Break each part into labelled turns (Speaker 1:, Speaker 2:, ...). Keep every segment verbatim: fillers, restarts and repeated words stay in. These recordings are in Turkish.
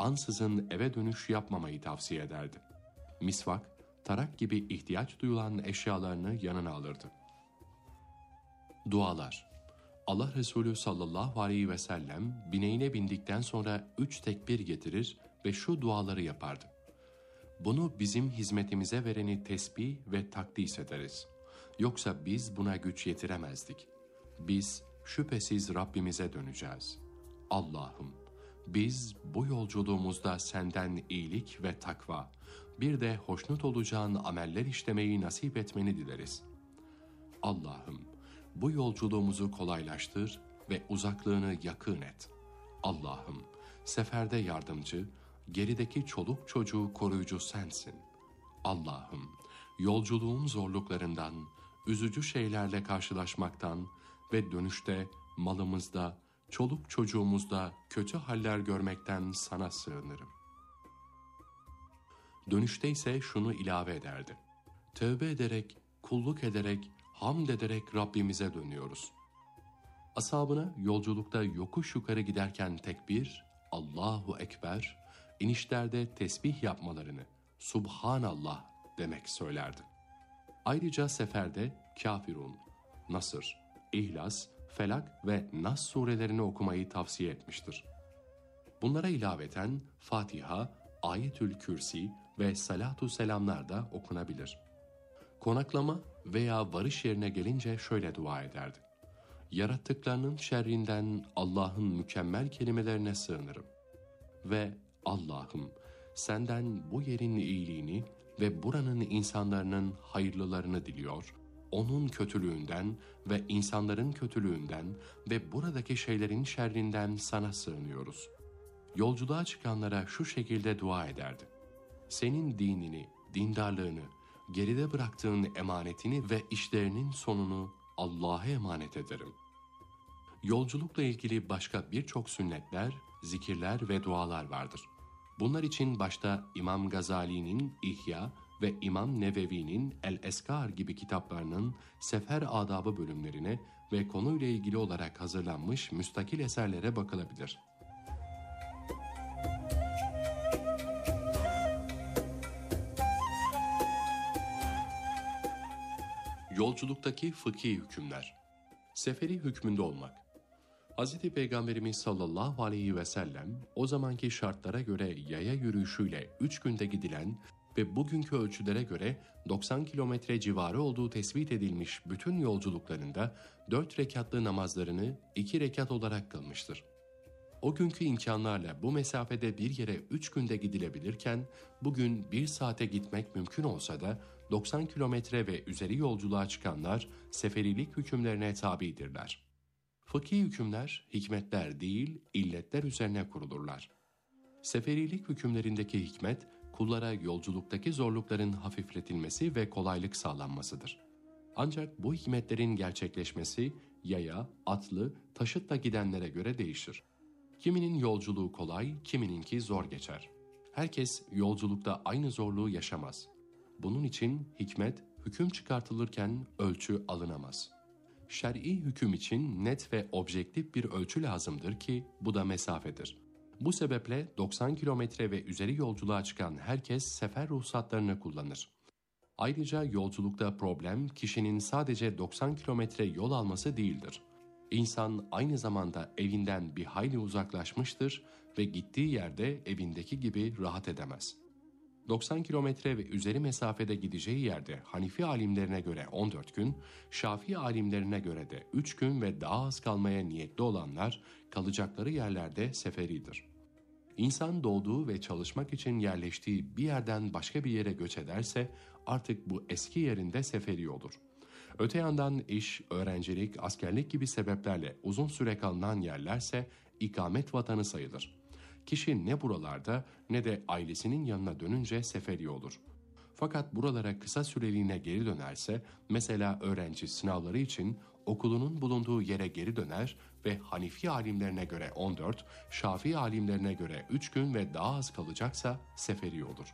Speaker 1: ansızın eve dönüş yapmamayı tavsiye ederdi. Misvak, tarak gibi ihtiyaç duyulan eşyalarını yanına alırdı. Dualar. Allah Resulü sallallahu aleyhi ve sellem bineğine bindikten sonra üç tekbir getirir ve şu duaları yapardı. Bunu bizim hizmetimize vereni tesbih ve takdis ederiz. Yoksa biz buna güç yetiremezdik. Biz şüphesiz Rabbimize döneceğiz. Allah'ım, biz bu yolculuğumuzda senden iyilik ve takva, bir de hoşnut olacağın ameller işlemeyi nasip etmeni dileriz. Allah'ım, bu yolculuğumuzu kolaylaştır ve uzaklığını yakın et. Allah'ım, seferde yardımcı, gerideki çoluk çocuğu koruyucu sensin. Allah'ım, yolculuğun zorluklarından, üzücü şeylerle karşılaşmaktan ve dönüşte malımızda, çoluk çocuğumuzda kötü haller görmekten sana sığınırım. Dönüşte ise şunu ilave ederdi. Tövbe ederek, kulluk ederek, hamd ederek Rabbimize dönüyoruz. Ashabına yolculukta yokuş yukarı giderken tekbir, Allahu Ekber, inişlerde tesbih yapmalarını, Subhanallah demek söylerdi. Ayrıca seferde Kafirun, Nasr, İhlas, Felak ve Nas surelerini okumayı tavsiye etmiştir. Bunlara ilaveten Fatiha, Ayetül Kürsi ve Salatü Selamlar da okunabilir. Konaklama veya varış yerine gelince şöyle dua ederdi. Yarattıklarının şerrinden Allah'ın mükemmel kelimelerine sığınırım. Ve Allah'ım, senden bu yerin iyiliğini ve buranın insanların hayırlılarını diliyor, onun kötülüğünden ve insanların kötülüğünden ve buradaki şeylerin şerrinden sana sığınıyoruz. Yolculuğa çıkanlara şu şekilde dua ederdi. Senin dinini, dindarlığını, geride bıraktığın emanetini ve işlerinin sonunu Allah'a emanet ederim. Yolculukla ilgili başka birçok sünnetler, zikirler ve dualar vardır. Bunlar için başta İmam Gazali'nin İhya ve İmam Nevevi'nin El-Eskar gibi kitaplarının sefer adabı bölümlerine ve konuyla ilgili olarak hazırlanmış müstakil eserlere bakılabilir. Yolculuktaki fıkhi hükümler. Seferi hükmünde olmak. Hz. Peygamberimiz sallallahu aleyhi ve sellem o zamanki şartlara göre yaya yürüyüşüyle üç günde gidilen ve bugünkü ölçülere göre doksan kilometre civarı olduğu tespit edilmiş bütün yolculuklarında dört rekatlı namazlarını iki rekat olarak kılmıştır. O günkü imkanlarla bu mesafede bir yere üç günde gidilebilirken bugün bir saate gitmek mümkün olsa da doksan kilometre ve üzeri yolculuğa çıkanlar seferilik hükümlerine tabidirler. Fıkhi hükümler hikmetler değil, illetler üzerine kurulurlar. Seferilik hükümlerindeki hikmet, kullara yolculuktaki zorlukların hafifletilmesi ve kolaylık sağlanmasıdır. Ancak bu hikmetlerin gerçekleşmesi yaya, atlı, taşıtla gidenlere göre değişir. Kiminin yolculuğu kolay, kimininki zor geçer. Herkes yolculukta aynı zorluğu yaşamaz. Bunun için hikmet, hüküm çıkartılırken ölçü alınamaz. Şer'i hüküm için net ve objektif bir ölçü lazımdır ki bu da mesafedir. Bu sebeple doksan kilometre ve üzeri yolculuğa çıkan herkes sefer ruhsatlarını kullanır. Ayrıca yolculukta problem kişinin sadece doksan kilometre yol alması değildir. İnsan aynı zamanda evinden bir hayli uzaklaşmıştır ve gittiği yerde evindeki gibi rahat edemez. doksan kilometre ve üzeri mesafede gideceği yerde Hanifi alimlerine göre on dört gün, Şafii alimlerine göre de üç gün ve daha az kalmaya niyetli olanlar kalacakları yerlerde seferidir. İnsan doğduğu ve çalışmak için yerleştiği bir yerden başka bir yere göç ederse artık bu eski yerinde seferi olur. Öte yandan iş, öğrencilik, askerlik gibi sebeplerle uzun süre kalınan yerlerse ikamet vatanı sayılır. Kişi ne buralarda ne de ailesinin yanına dönünce seferi olur. Fakat buralara kısa süreliğine geri dönerse, mesela öğrenci sınavları için okulunun bulunduğu yere geri döner ve Hanifi alimlerine göre on dört, Şafii alimlerine göre üç gün ve daha az kalacaksa seferi olur.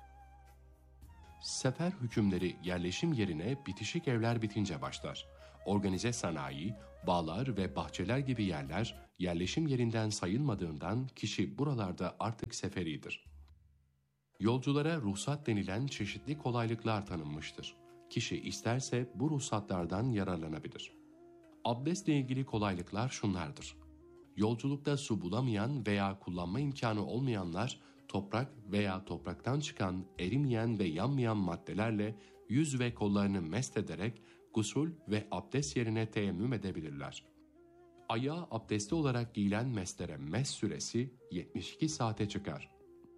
Speaker 1: Sefer hükümleri yerleşim yerine bitişik evler bitince başlar. Organize sanayi, Bağlar ve bahçeler gibi yerler yerleşim yerinden sayılmadığından kişi buralarda artık seferidir. Yolculara ruhsat denilen çeşitli kolaylıklar tanınmıştır. Kişi isterse bu ruhsatlardan yararlanabilir. Abdestle ilgili kolaylıklar şunlardır. Yolculukta su bulamayan veya kullanma imkanı olmayanlar toprak veya topraktan çıkan erimeyen ve yanmayan maddelerle yüz ve kollarını mest ederek gusül ve abdest yerine teyemmüm edebilirler. Ayağa abdestli olarak giyilen mestere mes süresi yetmiş iki saate çıkar.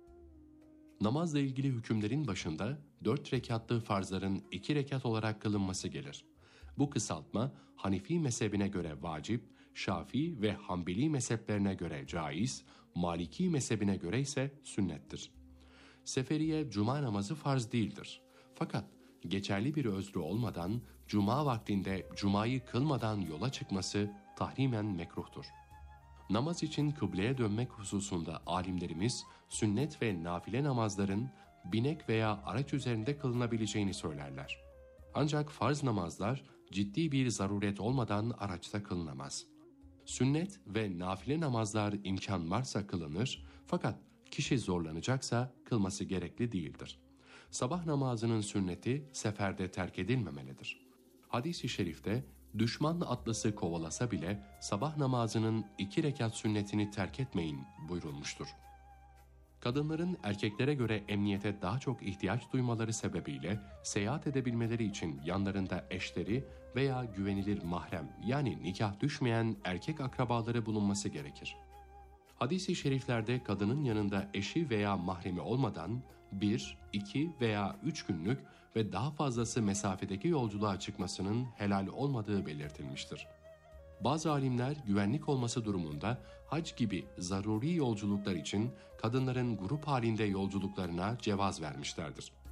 Speaker 1: Namazla ilgili hükümlerin başında dört rekatlı farzların iki rekat olarak kılınması gelir. Bu kısaltma Hanefi mezhebine göre vacip, Şafii ve Hanbeli mezheplerine göre caiz, Maliki mezhebine göre ise sünnettir. Seferiye cuma namazı farz değildir. Fakat geçerli bir özrü olmadan cuma vaktinde cumayı kılmadan yola çıkması tahrimen mekruhtur. Namaz için kıbleye dönmek hususunda alimlerimiz sünnet ve nafile namazların binek veya araç üzerinde kılınabileceğini söylerler. Ancak farz namazlar ciddi bir zaruret olmadan araçta kılınamaz. Sünnet ve nafile namazlar imkan varsa kılınır, fakat kişi zorlanacaksa kılması gerekli değildir. Sabah namazının sünneti seferde terk edilmemelidir. Hadis-i şerifte düşman atlası kovalasa bile sabah namazının iki rekat sünnetini terk etmeyin buyurulmuştur. Kadınların erkeklere göre emniyete daha çok ihtiyaç duymaları sebebiyle seyahat edebilmeleri için yanlarında eşleri veya güvenilir mahrem yani nikah düşmeyen erkek akrabaları bulunması gerekir. Hadis-i şeriflerde kadının yanında eşi veya mahremi olmadan bir, iki veya üç günlük ve daha fazlası mesafedeki yolculuğa çıkmasının helal olmadığı belirtilmiştir. Bazı alimler güvenlik olması durumunda hac gibi zaruri yolculuklar için kadınların grup halinde yolculuklarına cevaz vermişlerdir.